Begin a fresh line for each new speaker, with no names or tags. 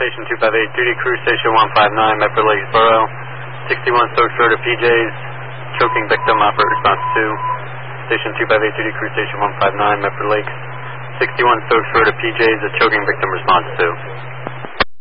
Station 258, duty crew Station 159, Medford Lakes Borough. 61 Stokes Road to PJ's, choking victim, operate response 2. Station 258, duty crew Station 159, Medford Lakes. 61 Stokes Road to PJ's, a choking victim, response 2.